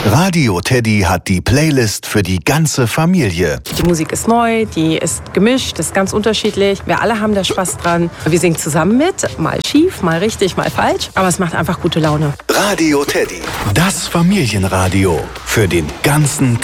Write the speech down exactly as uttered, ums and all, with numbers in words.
Radio Teddy hat die Playlist für die ganze Familie. Die Musik ist neu, die ist gemischt, ist ganz unterschiedlich. Wir alle haben da Spaß dran. Wir singen zusammen mit, mal schief, mal richtig, mal falsch. Aber es macht einfach gute Laune. Radio Teddy, das Familienradio für den ganzen